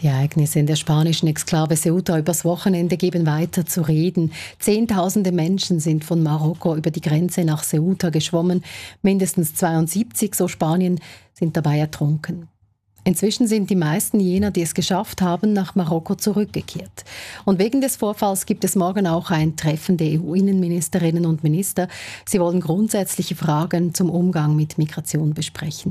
Die Ereignisse in der spanischen Exklave Ceuta übers Wochenende geben weiter zu reden. Zehntausende Menschen sind von Marokko über die Grenze nach Ceuta geschwommen. Mindestens 72, so Spanien, sind dabei ertrunken. Inzwischen sind die meisten jener, die es geschafft haben, nach Marokko zurückgekehrt. Und wegen des Vorfalls gibt es morgen auch ein Treffen der EU-Innenministerinnen und Minister. Sie wollen grundsätzliche Fragen zum Umgang mit Migration besprechen.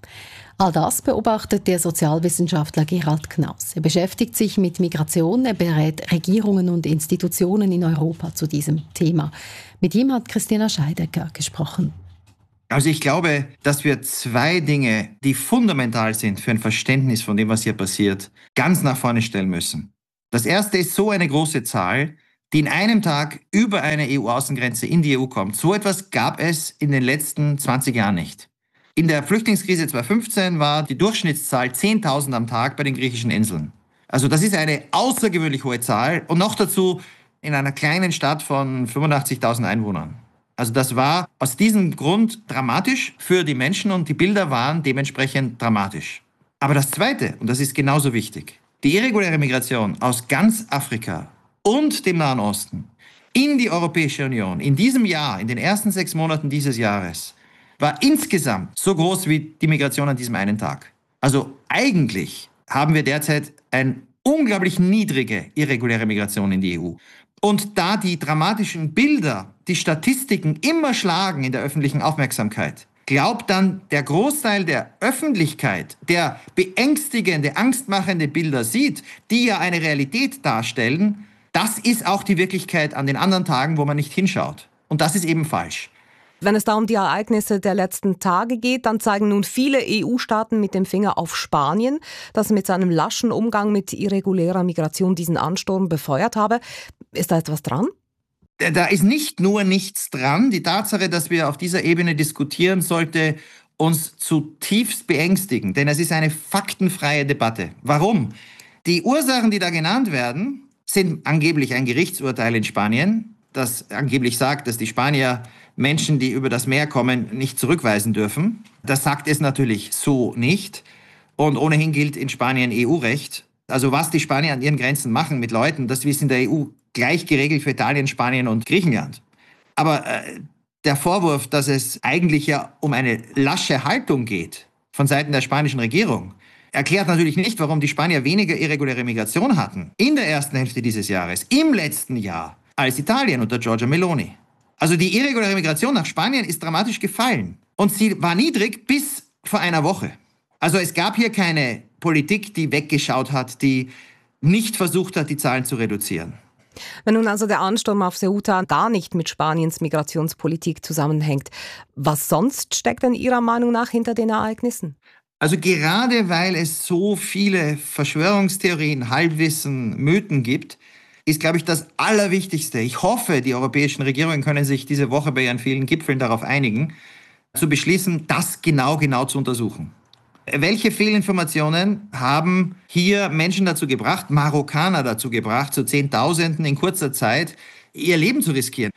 All das beobachtet der Sozialwissenschaftler Gerald Knaus. Er beschäftigt sich mit Migration, er berät Regierungen und Institutionen in Europa zu diesem Thema. Mit ihm hat Christina Scheidecker gesprochen. Also ich glaube, dass wir zwei Dinge, die fundamental sind für ein Verständnis von dem, was hier passiert, ganz nach vorne stellen müssen. Das erste ist so eine große Zahl, die in einem Tag über eine EU-Außengrenze in die EU kommt. So etwas gab es in den letzten 20 Jahren nicht. In der Flüchtlingskrise 2015 war die Durchschnittszahl 10.000 am Tag bei den griechischen Inseln. Also das ist eine außergewöhnlich hohe Zahl und noch dazu in einer kleinen Stadt von 85.000 Einwohnern. Also das war aus diesem Grund dramatisch für die Menschen und die Bilder waren dementsprechend dramatisch. Aber das Zweite, und das ist genauso wichtig, die irreguläre Migration aus ganz Afrika und dem Nahen Osten in die Europäische Union in diesem Jahr, in den ersten 6 Monaten dieses Jahres, war insgesamt so groß wie die Migration an diesem einen Tag. Also eigentlich haben wir derzeit eine unglaublich niedrige irreguläre Migration in die EU. Und da die dramatischen Bilder, die Statistiken immer schlagen in der öffentlichen Aufmerksamkeit, glaubt dann der Großteil der Öffentlichkeit, der beängstigende, angstmachende Bilder sieht, die ja eine Realität darstellen, das ist auch die Wirklichkeit an den anderen Tagen, wo man nicht hinschaut. Und das ist eben falsch. Wenn es da um die Ereignisse der letzten Tage geht, dann zeigen nun viele EU-Staaten mit dem Finger auf Spanien, das mit seinem laschen Umgang mit irregulärer Migration diesen Ansturm befeuert habe. Ist da etwas dran? Da ist nicht nur nichts dran. Die Tatsache, dass wir auf dieser Ebene diskutieren, sollte uns zutiefst beängstigen, denn es ist eine faktenfreie Debatte. Warum? Die Ursachen, die da genannt werden, sind angeblich ein Gerichtsurteil in Spanien, das angeblich sagt, dass die Spanier Menschen, die über das Meer kommen, nicht zurückweisen dürfen. Das sagt es natürlich so nicht. Und ohnehin gilt in Spanien EU-Recht. Also was die Spanier an ihren Grenzen machen mit Leuten, das ist in der EU gleich geregelt für Italien, Spanien und Griechenland. Aber der Vorwurf, dass es eigentlich ja um eine lasche Haltung geht von Seiten der spanischen Regierung, erklärt natürlich nicht, warum die Spanier weniger irreguläre Migration hatten in der ersten Hälfte dieses Jahres, im letzten Jahr, als Italien unter Giorgia Meloni. Also die irreguläre Migration nach Spanien ist dramatisch gefallen. Und sie war niedrig bis vor einer Woche. Also es gab hier keine Politik, die weggeschaut hat, die nicht versucht hat, die Zahlen zu reduzieren. Wenn nun also der Ansturm auf Ceuta gar nicht mit Spaniens Migrationspolitik zusammenhängt, was sonst steckt denn Ihrer Meinung nach hinter den Ereignissen? Also gerade weil es so viele Verschwörungstheorien, Halbwissen, Mythen gibt, ist, glaube ich, das Allerwichtigste. Ich hoffe, die europäischen Regierungen können sich diese Woche bei ihren vielen Gipfeln darauf einigen, zu beschließen, das genau zu untersuchen. Welche Fehlinformationen haben hier Menschen dazu gebracht, Marokkaner dazu gebracht, zu Zehntausenden in kurzer Zeit ihr Leben zu riskieren?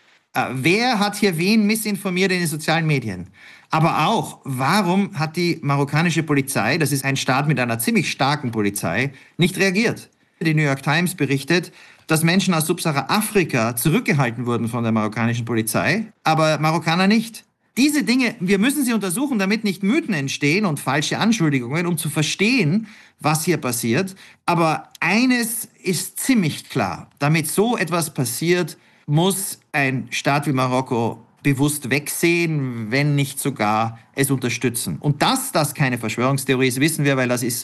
Wer hat hier wen missinformiert in den sozialen Medien? Aber auch, warum hat die marokkanische Polizei, das ist ein Staat mit einer ziemlich starken Polizei, nicht reagiert? Die New York Times berichtet, dass Menschen aus Subsahara-Afrika zurückgehalten wurden von der marokkanischen Polizei, aber Marokkaner nicht. Diese Dinge, wir müssen sie untersuchen, damit nicht Mythen entstehen und falsche Anschuldigungen, um zu verstehen, was hier passiert. Aber eines ist ziemlich klar. Damit so etwas passiert, muss ein Staat wie Marokko bewusst wegsehen, wenn nicht sogar es unterstützen. Und dass das keine Verschwörungstheorie ist, wissen wir, weil das ist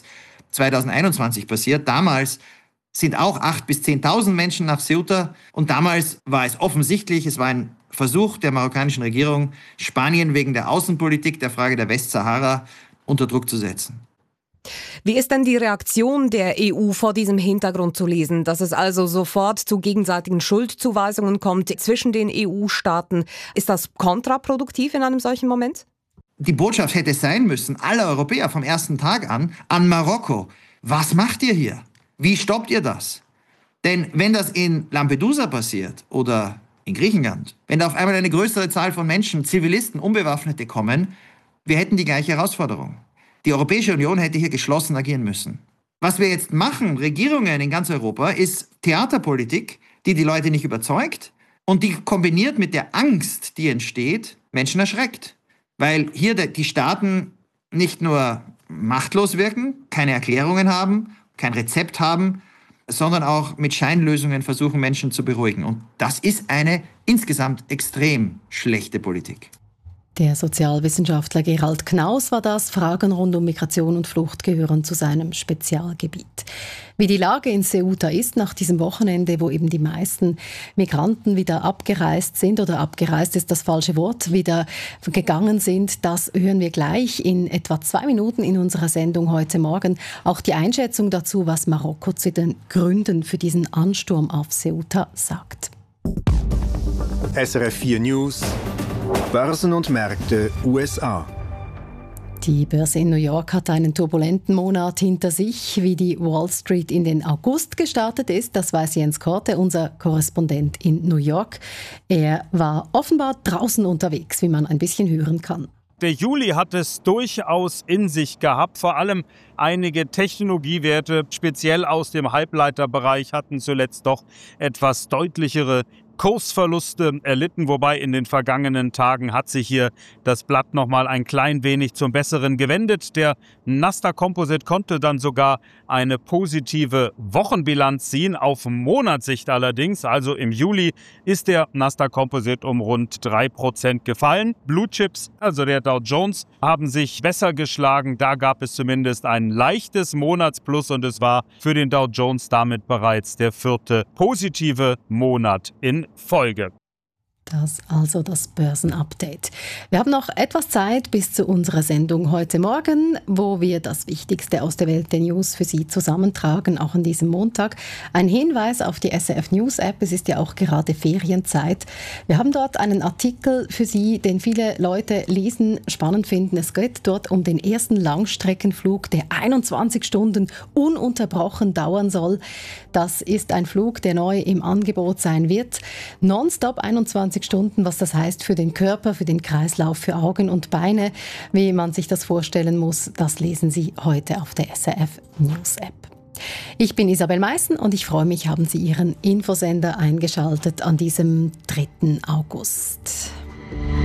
2021 passiert. Damals sind auch 8.000 bis 10.000 Menschen nach Ceuta. Und damals war es offensichtlich, es war ein Versuch der marokkanischen Regierung, Spanien wegen der Außenpolitik, der Frage der Westsahara unter Druck zu setzen. Wie ist denn die Reaktion der EU vor diesem Hintergrund zu lesen, dass es also sofort zu gegenseitigen Schuldzuweisungen kommt zwischen den EU-Staaten? Ist das kontraproduktiv in einem solchen Moment? Die Botschaft hätte sein müssen, alle Europäer vom ersten Tag an Marokko. Was macht ihr hier? Wie stoppt ihr das? Denn wenn das in Lampedusa passiert oder in Griechenland, wenn da auf einmal eine größere Zahl von Menschen, Zivilisten, Unbewaffnete kommen, wir hätten die gleiche Herausforderung. Die Europäische Union hätte hier geschlossen agieren müssen. Was wir jetzt machen, Regierungen in ganz Europa, ist Theaterpolitik, die die Leute nicht überzeugt und die kombiniert mit der Angst, die entsteht, Menschen erschreckt. Weil hier die Staaten nicht nur machtlos wirken, keine Erklärungen haben, kein Rezept haben, sondern auch mit Scheinlösungen versuchen, Menschen zu beruhigen. Und das ist eine insgesamt extrem schlechte Politik. Der Sozialwissenschaftler Gerald Knaus war das. Fragen rund um Migration und Flucht gehören zu seinem Spezialgebiet. Wie die Lage in Ceuta ist nach diesem Wochenende, wo eben die meisten Migranten wieder abgereist sind, oder abgereist ist das falsche Wort, wieder gegangen sind, das hören wir gleich in etwa 2 Minuten in unserer Sendung heute Morgen. Auch die Einschätzung dazu, was Marokko zu den Gründen für diesen Ansturm auf Ceuta sagt. SRF 4 News, Börsen und Märkte USA. Die Börse in New York hat einen turbulenten Monat hinter sich. Wie die Wall Street in den August gestartet ist, das weiß Jens Korte, unser Korrespondent in New York. Er war offenbar draußen unterwegs, wie man ein bisschen hören kann. Der Juli hat es durchaus in sich gehabt. Vor allem einige Technologiewerte, speziell aus dem Halbleiterbereich, hatten zuletzt doch etwas deutlichere Kursverluste erlitten, wobei in den vergangenen Tagen hat sich hier das Blatt noch mal ein klein wenig zum Besseren gewendet. Der Nasdaq Composite konnte dann sogar eine positive Wochenbilanz ziehen, auf Monatssicht allerdings. Also im Juli ist der Nasdaq Composite um rund 3% gefallen. Blue Chips, also der Dow Jones, haben sich besser geschlagen. Da gab es zumindest ein leichtes Monatsplus und es war für den Dow Jones damit bereits der 4. positive Monat in Folge. Das also das Börsenupdate. Wir haben noch etwas Zeit bis zu unserer Sendung heute Morgen, wo wir das Wichtigste aus der Welt der News für Sie zusammentragen, auch an diesem Montag. Ein Hinweis auf die SRF News App, es ist ja auch gerade Ferienzeit. Wir haben dort einen Artikel für Sie, den viele Leute lesen, spannend finden. Es geht dort um den ersten Langstreckenflug, der 21 Stunden ununterbrochen dauern soll. Das ist ein Flug, der neu im Angebot sein wird. Nonstop 21 Stunden, was das heißt für den Körper, für den Kreislauf, für Augen und Beine. Wie man sich das vorstellen muss, das lesen Sie heute auf der SRF News App. Ich bin Isabel Meissen und ich freue mich, haben Sie Ihren Infosender eingeschaltet an diesem 3. August.